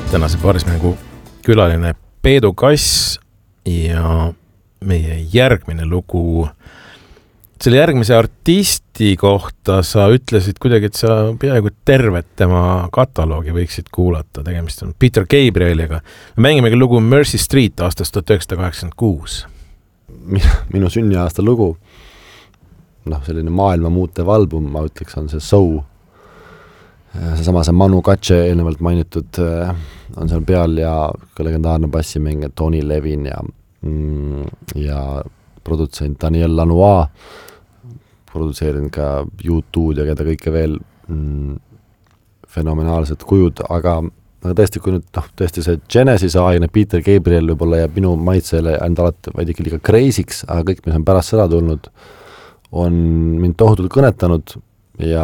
tänase paarismängu külaline Peedu Kass ja meie järgmine lugu. Selle järgmise artisti kohta sa ütlesid kuidagi, et sa peaaegu tervet tema kataloogi võiksid kuulata. Tegemist on Peter Gabrieliga. Me mängime lugu Mercy Street aastast 1986. Minu sünniaasta lugu, selline maailma muutev album, ma ütleks, on see Soul. See Manu Katse eelnevalt mainitud on seal peal ja ka legendaarne bassimängija Tony Levin ja produtsent Daniel Lanois, produtseerinud ka U2 ja keda kõike veel fenomenaalsed kujud, aga tõesti, kui nüüd tõesti see Genesis aegne Peter Gabriel võib-olla jääb minu maitsele ainult alati veidike liiga crazy'ks, aga kõik, mis on pärast seda tulnud, on mind tohutult kõnetanud ja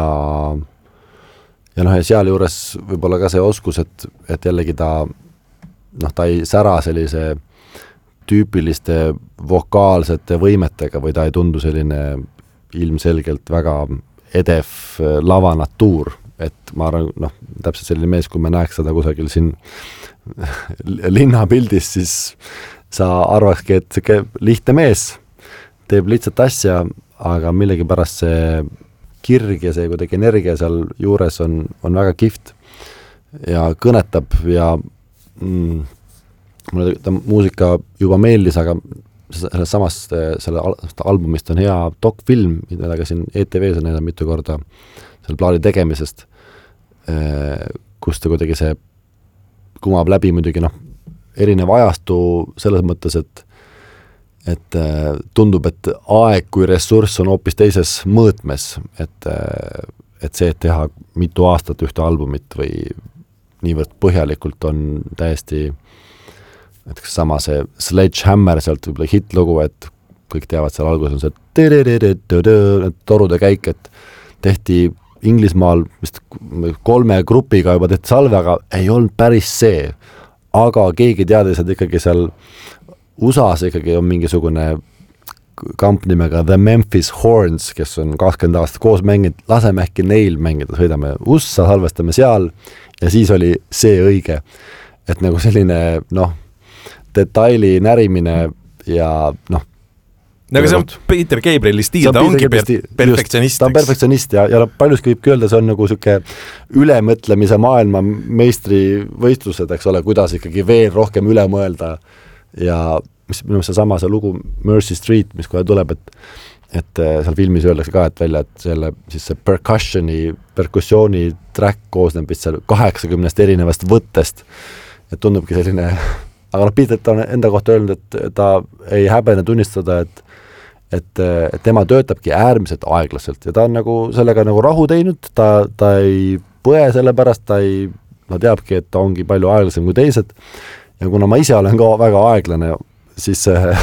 seal juures võib-olla ka see oskus, et jällegi ta ei sära sellise tüüpiliste vokaalsete võimetega või ta ei tundu selline ilmselgelt väga edev lavanatuur, et ma arvan, täpselt selline mees, kui me näeks seda kusagil siin linnapildis, siis sa arvakski, et see lihtne mees teeb lihtsalt asja, aga millegipärast see kirg ja see kuidagi energia seal juures on väga kihvt ja kõnetab ja mulle ta muusika juba meeldis, aga selle albumist on hea dokfilm, mida ka siin ETV-s on näidanud mitu korda selle plaani tegemisest, kus ta kuidagi see kumab läbi muidugi erinev ajastu selles mõttes, et tundub, et aeg kui ressurss on hoopis teises mõõtmes, et see, et teha mitu aastat ühte albumit või niivõrd põhjalikult on täiesti, näiteks sama see Sledgehammer, sealt võib-olla hitlugu, et kõik teavad, seal alguses on see torude käik, et tehti Inglismaal vist 3 grupiga juba tehti salve, aga ei olnud päris see, aga keegi teadis, et ikkagi seal USA-s ikkagi on mingisugune kamp nimega The Memphis Horns, kes on 20 aastat koos mänginud, laseme äkki neil mängida, sõidame USA, salvestame seal ja siis oli see õige, et nagu selline detaili närimine ja aga see on Peter Gabrieli stiil, ta ongi perfektsionist. Ta on perfektsionist ja paljuski võibki öelda, see on nagu selline ülemõtlemise maailma meistrivõistlused, eks ole, kuidas ikkagi veel rohkem üle mõelda ja mis minu see sama see lugu Mercy Street, mis kohe tuleb, et seal filmis öeldakse ka, et välja, et see perkussiooni track koosneb vist seal 80 erinevast võttest, et tundubki selline, aga Peter on enda kohta öelnud, et ta ei häbene tunnistada, et tema töötabki äärmiselt aeglaselt ja ta on nagu sellega nagu rahu teinud, ta ei põe selle pärast, ta teabki, et ta ongi palju aeglasem kui teised ja kuna ma ise olen ka väga aeglane, siis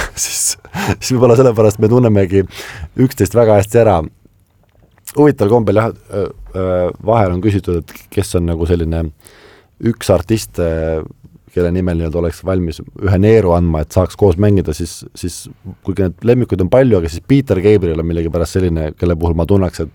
võib-olla sellepärast me tunnemegi üksteist väga hästi ära. Huvitav kombel vahel on küsitud, et kes on nagu selline üks artist, kelle nimel oleks valmis ühe neeru andma, et saaks koos mängida, siis kuigi need lemmikud on palju, aga siis Peter Gabriel on millegipärast selline, kelle puhul ma tunneks,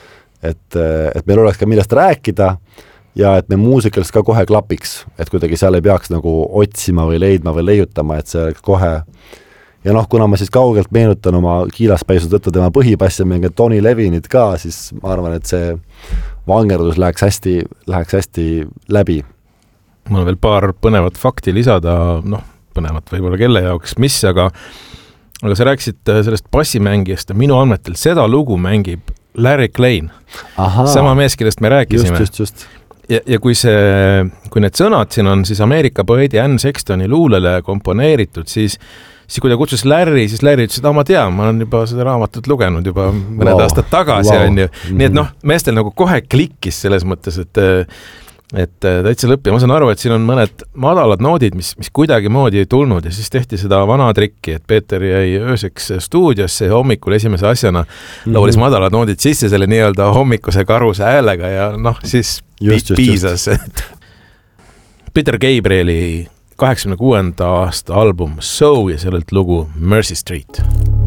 et meil oleks ka millest rääkida ja et me muusikaliselt ka kohe klapiks, et kuidagi seal ei peaks nagu otsima või leidma või leiutama, et see oleks kohe ja kuna ma siis kaugelt meenutan oma kiilaspäisu tõttu tema põhipassi mängija Tony Levinit ka, siis ma arvan, et see vangerdus läheks hästi läbi. Mul on veel paar põnevat fakti lisada, põnevat võib-olla kelle jaoks, aga sa rääkisid sellest bassimängijast ja minu andmetel seda lugu mängib Larry Klein. Sama mees, kellest me rääkisime. Just. Ja kui need sõnad siin on siis Ameerika poeedi Anne Sextoni luulele komponeeritud, siis kui ta kutsus Larry, siis Larry ütles, et ma tean, ma olen juba seda raamatut lugenud juba mõned aastad tagasi. On ju. Nii et meestel nagu kohe klikkis selles mõttes, et täitsa lõpp ja ma saan aru, et siin on mõned madalad noodid, mis kuidagi moodi ei tulnud ja siis tehti seda vana trikki, et Peeter jäi ööseks stuudiosse ja hommikul esimese asjana laulis madalad noodid sisse selle nii-öelda hommikuse karuse häälega ja siis piisas. Peter Gabrieli 86. aasta album Soul ja sellelt lugu Mercy Street.